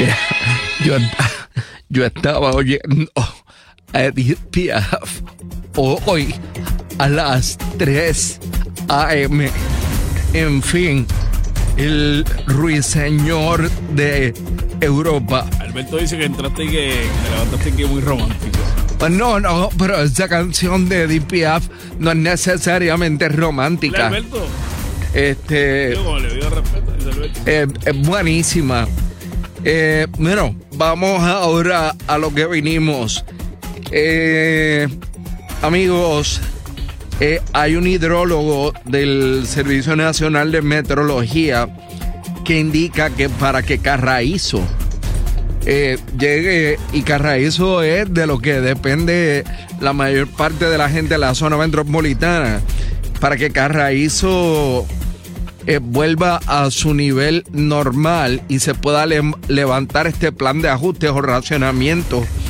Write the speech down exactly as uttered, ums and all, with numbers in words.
Yo, yo estaba oyendo a Edith Piaf hoy a las tres a eme. En fin, el ruiseñor de Europa. Alberto dice que entraste y que te levantaste y que muy romántico. No, no, pero esa canción de Edith Piaf no es necesariamente romántica. Alberto. Este. Yo como le digo respeto, dice Alberto. Eh, es buenísima. Eh, bueno, vamos ahora a lo que vinimos. Eh, amigos, eh, hay un hidrólogo del Servicio Nacional de Meteorología que indica que para que Carraízo eh, llegue, y Carraízo es de lo que depende la mayor parte de la gente de la zona metropolitana, para que Carraízo Eh, vuelva a su nivel normal y se pueda le- levantar este plan de ajustes o racionamiento